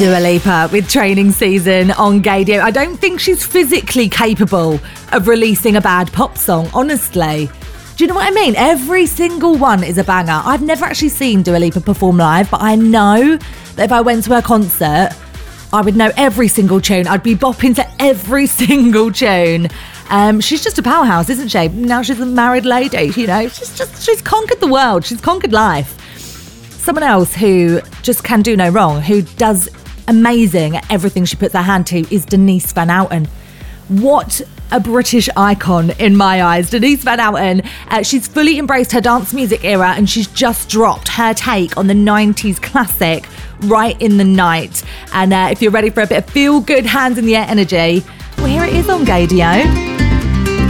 Dua Lipa with Training Season on Gaydio. I don't think she's physically capable of releasing a bad pop song, honestly. Do you know what I mean? Every single one is a banger. I've never actually seen Dua Lipa perform live, but I know that if I went to her concert, I would know every single tune. I'd be bopping to every single tune. She's just a powerhouse, isn't she? Now she's a married lady, you know. She's conquered the world. She's conquered life. Someone else who just can do no wrong, who does amazing at everything she puts her hand to, is Denise Van Outen. What a British icon in my eyes. Denise Van Outen, she's fully embraced her dance music era, and she's just dropped her take on the 90s classic Right in the Night. And if you're ready for a bit of feel-good hands in the air energy, well, here it is on Gaydio.